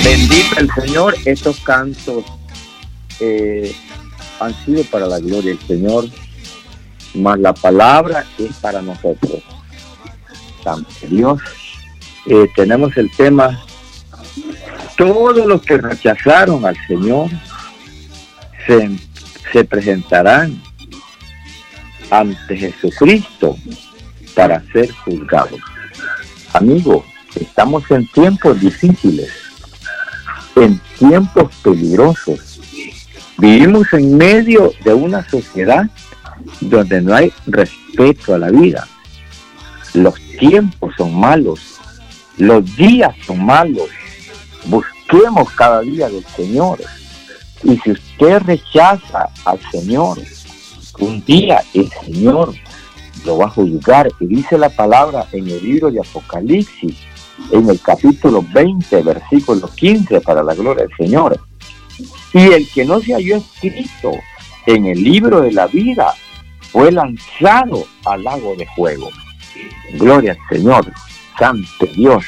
Bendito el Señor. Estos cantos han sido para la gloria del Señor, mas la palabra es para nosotros. Santo Dios. Tenemos el tema: todos los que rechazaron al Señor se presentarán ante Jesucristo para ser juzgados. Amigos, estamos en tiempos difíciles, en tiempos peligrosos. Vivimos en medio de una sociedad donde no hay respeto a la vida. Los tiempos son malos, los días son malos. Busquemos cada día del Señor. Y si usted rechaza al Señor, un día el Señor lo va a juzgar. Y dice la palabra en el libro de Apocalipsis, en el capítulo 20, versículo 15, para la gloria del Señor. Y el que no se halló escrito en el libro de la vida fue lanzado al lago de fuego. Gloria al Señor, Santo Dios.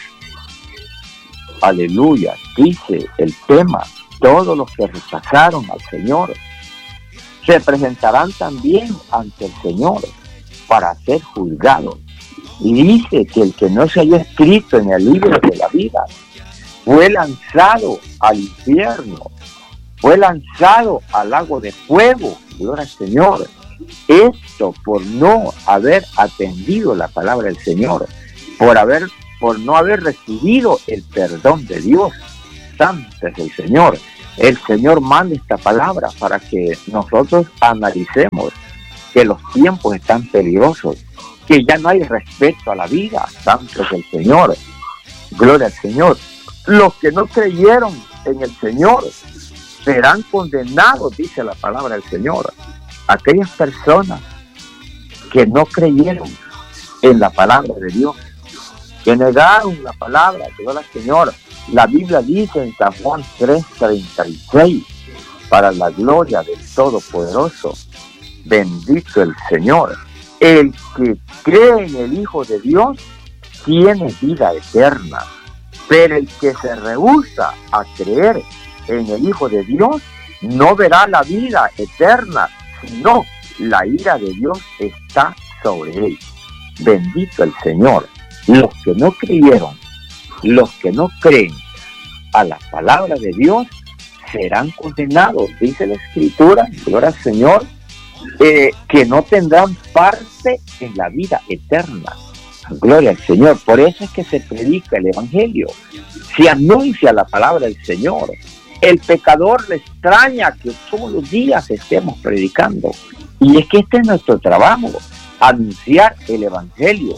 Aleluya. Dice el tema: todos los que rechazaron al Señor se presentarán también ante el Señor para ser juzgados. Y dice que el que no se haya escrito en el libro de la vida fue lanzado al infierno, fue lanzado al lago de fuego. Gloria al Señor. Esto por no haber atendido la palabra del Señor, por no haber recibido el perdón de Dios. Santo es el Señor. El Señor manda esta palabra para que nosotros analicemos que los tiempos están peligrosos, que ya no hay respeto a la vida. Santo es el Señor. Gloria al Señor. Los que no creyeron en el Señor serán condenados, dice la palabra del Señor. Aquellas personas que no creyeron en la palabra de Dios, que negaron la palabra, gloria al Señor. La Biblia dice en San Juan 3:36, para la gloria del Todopoderoso, bendito el Señor, el que cree en el Hijo de Dios tiene vida eterna, pero el que se rehúsa a creer en el Hijo de Dios no verá la vida eterna, sino la ira de Dios está sobre él. Bendito el Señor. Los que no creyeron, los que no creen a la palabra de Dios serán condenados, dice la Escritura, gloria al Señor, que no tendrán parte en la vida eterna. Gloria al Señor. Por eso es que se predica el Evangelio, se anuncia la palabra del Señor. El pecador le extraña que todos los días estemos predicando, y es que este es nuestro trabajo: anunciar el Evangelio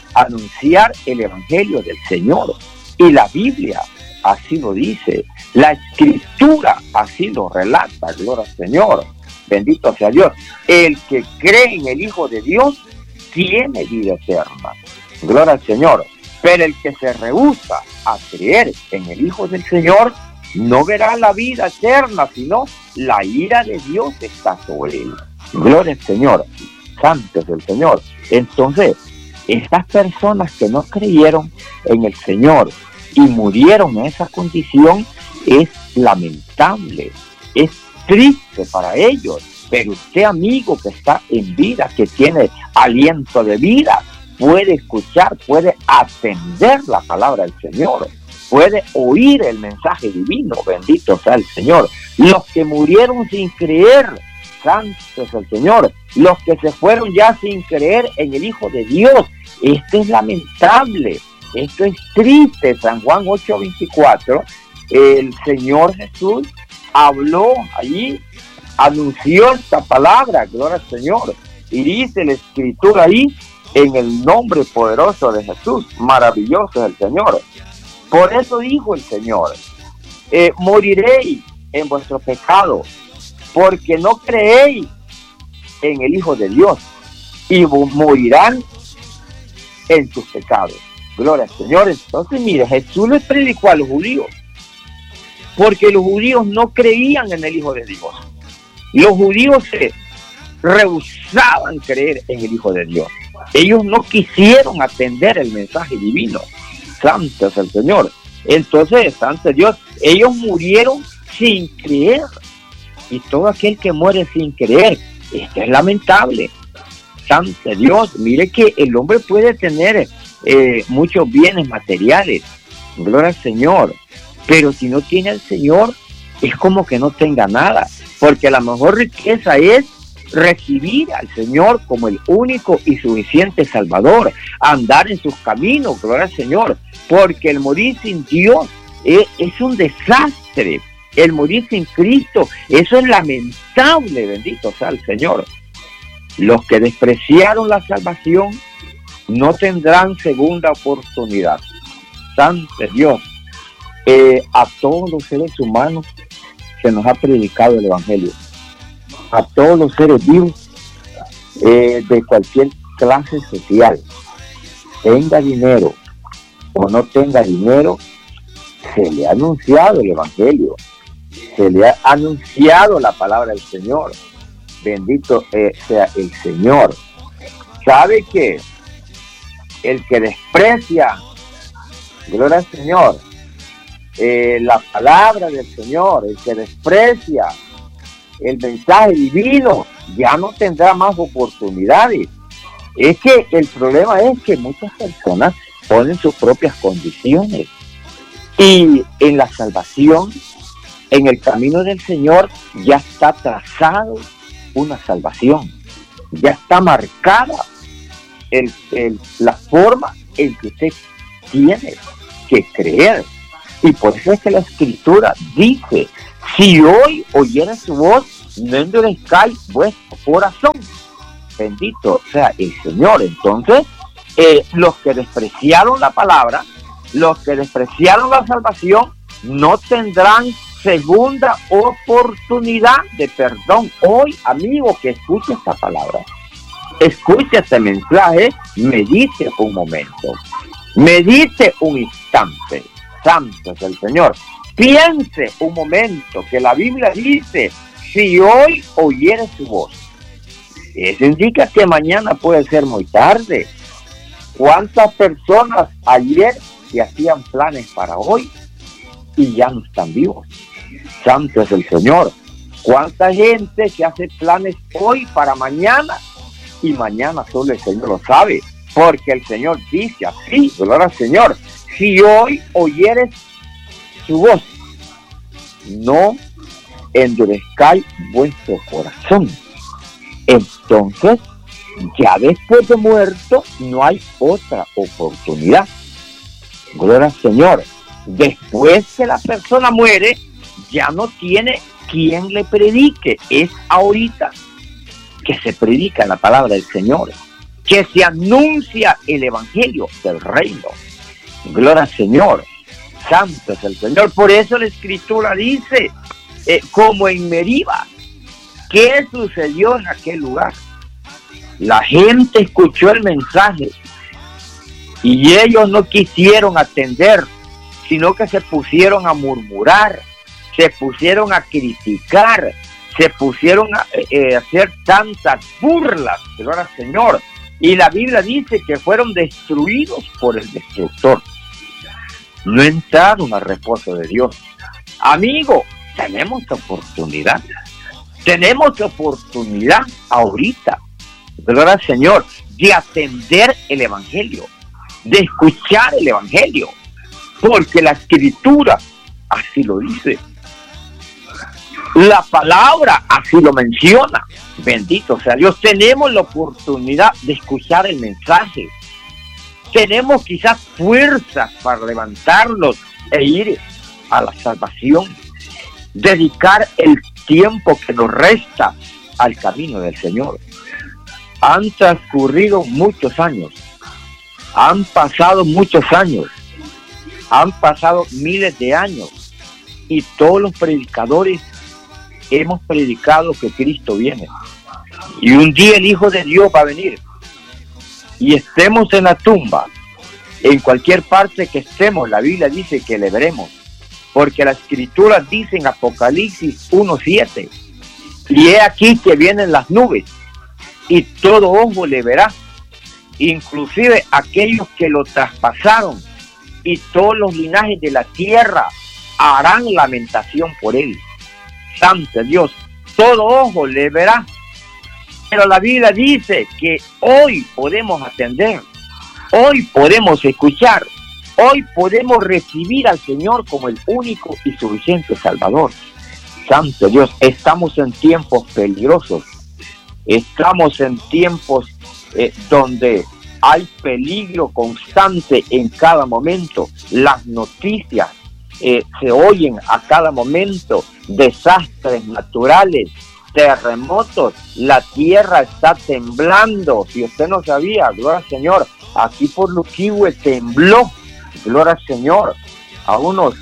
del Señor. Y la Biblia así lo dice, la Escritura así lo relata. Gloria al Señor, bendito sea Dios. El que cree en el Hijo de Dios tiene vida eterna. Gloria al Señor. Pero el que se rehúsa a creer en el Hijo del Señor no verá la vida eterna, sino la ira de Dios está sobre él. Gloria al Señor. Santo es el Señor. Entonces, estas personas que no creyeron en el Señor y murieron en esa condición, es lamentable, es triste para ellos. Pero usted, amigo, que está en vida, que tiene aliento de vida, puede escuchar, puede atender la palabra del Señor, puede oír el mensaje divino. Bendito sea el Señor. Los que murieron sin creer, santo es el Señor. Los que se fueron ya sin creer en el Hijo de Dios, esto es lamentable, esto es triste. San Juan 8:24, el Señor Jesús habló allí, anunció esta palabra, gloria al Señor, y dice la Escritura ahí: en el nombre poderoso de Jesús, maravilloso es el Señor. Por eso dijo el Señor: moriréis en vuestro pecado, porque no creéis en el Hijo de Dios, y morirán en sus pecados. Gloria al Señor. Entonces, mire, Jesús les predicó a los judíos, porque los judíos no creían en el Hijo de Dios. Los judíos se rehusaban creer en el Hijo de Dios. Ellos no quisieron atender el mensaje divino. Santo es el Señor. Entonces, santo Dios, ellos murieron sin creer. Y todo aquel que muere sin creer, esto es lamentable. Santo Dios, mire que el hombre puede tener muchos bienes materiales, gloria al Señor, pero si no tiene al Señor, es como que no tenga nada, porque la mejor riqueza es recibir al Señor como el único y suficiente Salvador, andar en sus caminos, gloria al Señor, porque el morir sin Dios es un desastre. El morir sin Cristo, eso es lamentable, bendito sea el Señor. Los que despreciaron la salvación no tendrán segunda oportunidad. Santo Dios, a todos los seres humanos se nos ha predicado el Evangelio. A todos los seres vivos de cualquier clase social, tenga dinero o no tenga dinero, se le ha anunciado el Evangelio. Se le ha anunciado la palabra del Señor. Bendito sea el Señor. ¿Sabe que el que desprecia, gloria al Señor, la palabra del Señor, el que desprecia el mensaje divino, ya no tendrá más oportunidades? Es que el problema es que muchas personas ponen sus propias condiciones, y en la salvación, en el camino del Señor, ya está trazado una salvación, ya está marcada la forma en que usted tiene que creer. Y por eso es que la Escritura dice: si hoy oyeres su voz, no endurezcáis vuestro corazón. Bendito sea el Señor. Entonces, los que despreciaron la palabra, los que despreciaron la salvación, no tendrán segunda oportunidad de perdón. Hoy, amigo, que escuche esta palabra, escuche este mensaje, medite un momento, medite un instante. Santo es el Señor. Piense un momento que la Biblia dice: si hoy oyeres su voz. Eso indica que mañana puede ser muy tarde. ¿Cuántas personas ayer se hacían planes para hoy y ya no están vivos? Santo es el Señor. ¿Cuánta gente que hace planes hoy para mañana y mañana solo el Señor lo sabe? Porque el Señor dice así, gloria al Señor: si hoy oyeres su voz, no endurezcáis vuestro corazón. Entonces, ya después de muerto, no hay otra oportunidad. Gloria al Señor. Después que la persona muere, ya no tiene quien le predique. Es ahorita que se predica la palabra del Señor, que se anuncia el Evangelio del reino. Gloria al Señor. Santo es el Señor. Por eso la Escritura dice, como en Meriba, ¿qué sucedió en aquel lugar? La gente escuchó el mensaje y ellos no quisieron atender, sino que se pusieron a murmurar, se pusieron a criticar, se pusieron a hacer tantas burlas, gloria al Señor. Y la Biblia dice que fueron destruidos por el destructor. No entraron al reposo de Dios. Amigo, tenemos oportunidad. Tenemos oportunidad ahorita, gloria al Señor, de atender el Evangelio, de escuchar el Evangelio, porque la Escritura así lo dice. La palabra así lo menciona. Bendito sea Dios. Tenemos la oportunidad de escuchar el mensaje. Tenemos quizás fuerzas para levantarnos e ir a la salvación. Dedicar el tiempo que nos resta al camino del Señor. Han transcurrido muchos años. Han pasado muchos años. Han pasado miles de años. Y todos los predicadores hemos predicado que Cristo viene. Y un día el Hijo de Dios va a venir. Y estemos en la tumba, en cualquier parte que estemos, la Biblia dice que le veremos. Porque la Escritura dice en Apocalipsis 1:7, y he aquí que vienen las nubes, y todo ojo le verá, inclusive aquellos que lo traspasaron, y todos los linajes de la tierra harán lamentación por él. Santo Dios, todo ojo le verá. Pero la Biblia dice que hoy podemos atender, hoy podemos escuchar, hoy podemos recibir al Señor como el único y suficiente Salvador. Santo Dios, estamos en tiempos peligrosos, estamos en tiempos donde hay peligro constante en cada momento. Las noticias se oyen a cada momento, desastres naturales, terremotos, la tierra está temblando. Si usted no sabía, gloria al Señor, aquí por Luquihue tembló, gloria al Señor, a unos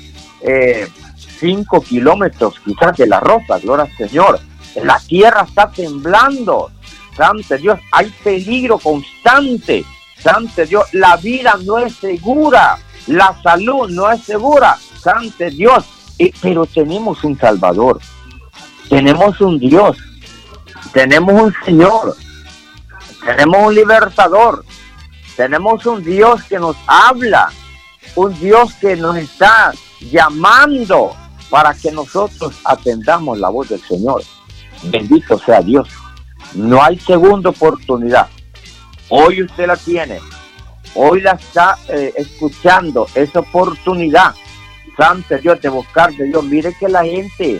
5 kilómetros quizás de La Rosa, gloria al Señor. La tierra está temblando, santo Dios, hay peligro constante, santo Dios, la vida no es segura, la salud no es segura, santo Dios, pero tenemos un Salvador, tenemos un Dios, tenemos un Señor, tenemos un libertador, tenemos un Dios que nos habla, un Dios que nos está llamando para que nosotros atendamos la voz del Señor. Bendito sea Dios. No hay segunda oportunidad. Hoy usted la tiene. Hoy la está escuchando. Esa oportunidad, santo Dios, de buscar de Dios. Mire que la gente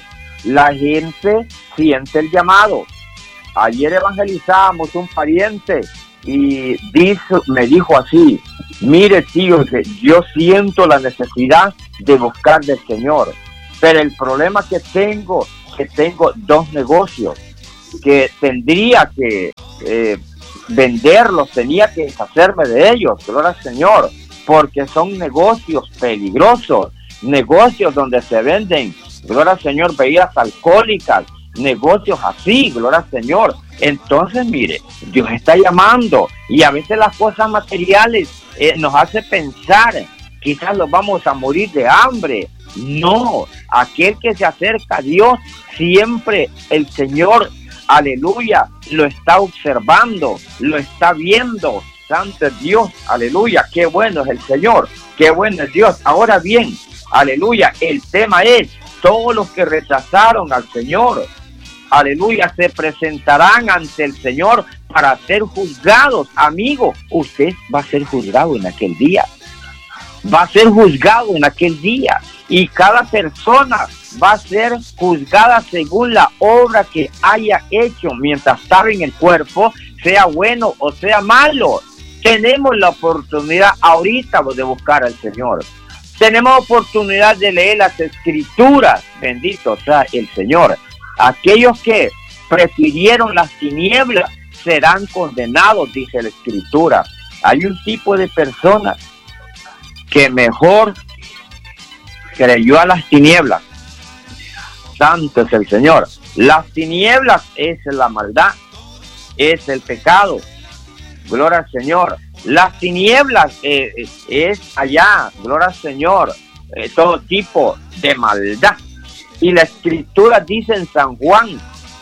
siente el llamado. Ayer evangelizábamos un pariente y me dijo así: mire, tío, que yo siento la necesidad de buscar del Señor, pero el problema que tengo 2 negocios que tendría que venderlos, tenía que deshacerme de ellos, gloria al Señor, porque son negocios peligrosos, negocios donde se venden, gloria al Señor, bebidas alcohólicas, negocios así, gloria al Señor. Entonces, mire, Dios está llamando, y a veces las cosas materiales nos hace pensar, quizás nos vamos a morir de hambre. No, aquel que se acerca a Dios, siempre el Señor, aleluya, lo está observando, lo está viendo. Santo Dios, aleluya, qué bueno es el Señor, qué bueno es Dios. Ahora bien, aleluya, el tema es: todos los que rechazaron al Señor, aleluya, se presentarán ante el Señor para ser juzgados. Amigo, usted va a ser juzgado en aquel día. Va a ser juzgado en aquel día, y cada persona va a ser juzgada según la obra que haya hecho mientras estaba en el cuerpo, sea bueno o sea malo. Tenemos la oportunidad ahorita de buscar al Señor. Tenemos oportunidad de leer las Escrituras. Bendito sea el Señor. Aquellos que prefirieron las tinieblas serán condenados, dice la Escritura. Hay un tipo de personas que mejor creyó a las tinieblas. Santo es el Señor. Las tinieblas es la maldad, es el pecado. Gloria al Señor. Las tinieblas es allá, gloria al Señor, todo tipo de maldad. Y la Escritura dice en San Juan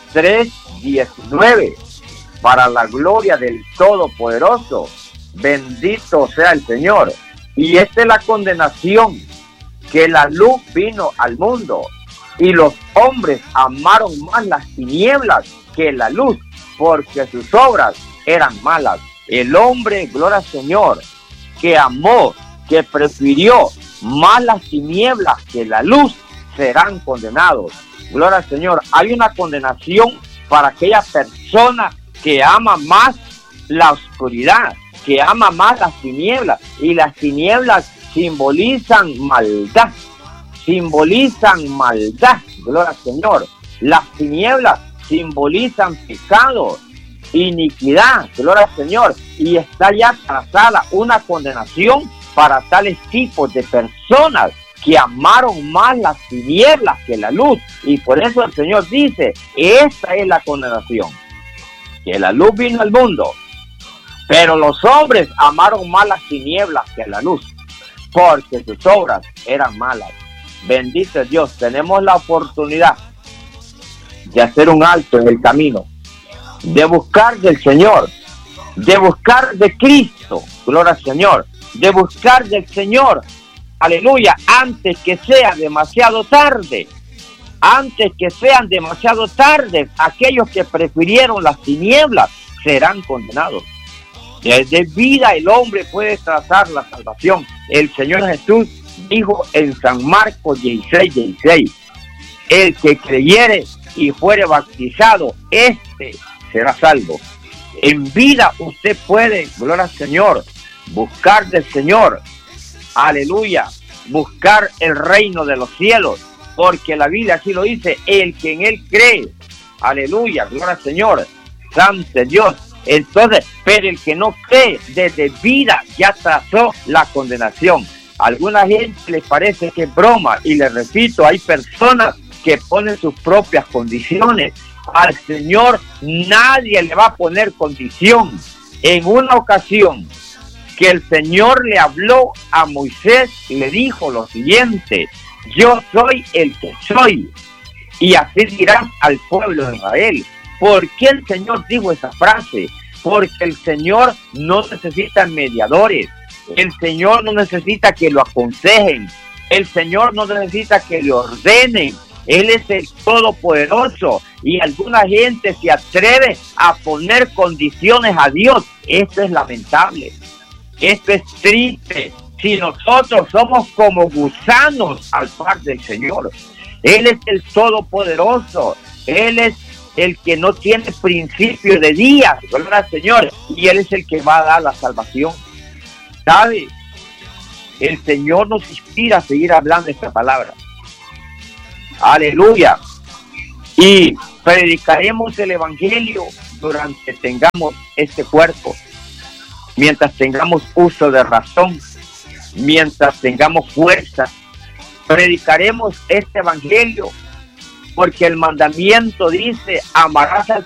3:19, para la gloria del Todopoderoso, bendito sea el Señor. Y esta es la condenación, que la luz vino al mundo, y los hombres amaron más las tinieblas que la luz, porque sus obras eran malas. El hombre, gloria al Señor, que amó, que prefirió más las tinieblas que la luz, serán condenados. Gloria al Señor. Hay una condenación para aquella persona que ama más la oscuridad, que ama más las tinieblas, y las tinieblas simbolizan maldad, gloria al Señor. Las tinieblas simbolizan pecado, iniquidad, gloria al Señor, y está ya trazada una condenación para tales tipos de personas que amaron más las tinieblas que la luz. Y por eso el Señor dice: esta es la condenación, que la luz vino al mundo, pero los hombres amaron más las tinieblas que la luz, porque sus obras eran malas. Bendito Dios, tenemos la oportunidad de hacer un alto en el camino, de buscar del Señor, de buscar de Cristo, gloria al Señor, de buscar del Señor aleluya, antes que sea demasiado tarde. Antes que sean demasiado tarde, aquellos que prefirieron las tinieblas serán condenados. Desde vida el hombre puede trazar la salvación. El Señor Jesús dijo en San Marcos 16:16, el que creyere y fuere bautizado, este será salvo. En vida usted puede, gloria al Señor, buscar del Señor, aleluya, buscar el reino de los cielos, porque la Biblia así lo dice, el que en él cree, aleluya, gloria al Señor, santo Dios. Entonces, pero el que no cree, desde vida ya trazó la condenación. A alguna gente les parece que es broma, y les repito, hay personas que ponen sus propias condiciones. Al Señor nadie le va a poner condición. En una ocasión que el Señor le habló a Moisés, le dijo lo siguiente: yo soy el que soy, y así dirán al pueblo de Israel. ¿Por qué el Señor dijo esa frase? Porque el Señor no necesita mediadores, el Señor no necesita que lo aconsejen, el Señor no necesita que le ordenen. Él es el Todopoderoso, y alguna gente se atreve a poner condiciones a Dios. Esto es lamentable, esto es triste. Si nosotros somos como gusanos al par del Señor, Él es el Todopoderoso, Él es el que no tiene principio de días, gloria al Señor, y Él es el que va a dar la salvación. ¿Sabe? El Señor nos inspira a seguir hablando esta palabra. Aleluya. Y predicaremos el Evangelio durante tengamos este cuerpo, mientras tengamos uso de razón, mientras tengamos fuerza. Predicaremos este Evangelio porque el mandamiento dice: amarás al